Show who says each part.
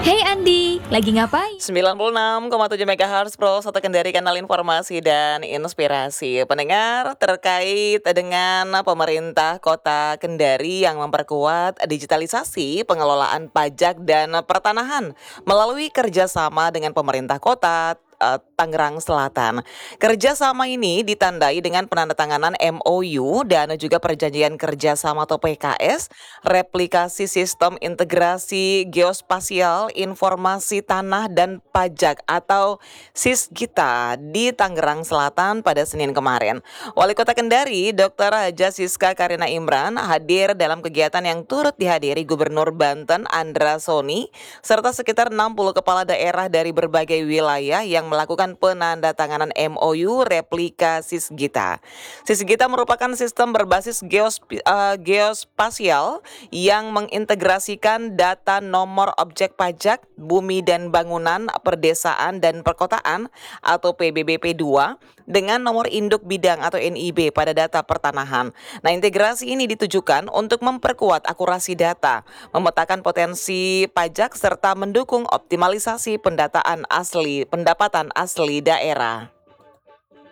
Speaker 1: Hey Andi, lagi ngapain?
Speaker 2: 96,7 MHz Pro 1 Kendari, kanal informasi dan inspirasi. Pendengar, terkait dengan pemerintah Kota Kendari yang memperkuat digitalisasi pengelolaan pajak dan pertanahan melalui kerjasama dengan pemerintah kota Tangerang Selatan. Kerjasama ini ditandai dengan penandatanganan MOU dan juga perjanjian kerjasama atau PKS, replikasi sistem integrasi geospasial informasi tanah dan pajak atau SISGITA di Tangerang Selatan pada Senin kemarin. Wali Kota Kendari, Dr. Haja Siska Karina Imran, hadir dalam kegiatan yang turut dihadiri Gubernur Banten Andra Soni serta sekitar 60 kepala daerah dari berbagai wilayah yang melakukan penandatanganan MOU replika SISGITA. SISGITA merupakan sistem berbasis geospasial yang mengintegrasikan data nomor objek pajak, bumi dan bangunan, perdesaan dan perkotaan atau PBBP 2 dengan nomor induk bidang atau NIB pada data pertanahan. Nah, integrasi ini ditujukan untuk memperkuat akurasi data, memetakan potensi pajak serta mendukung optimalisasi pendapatan asli daerah.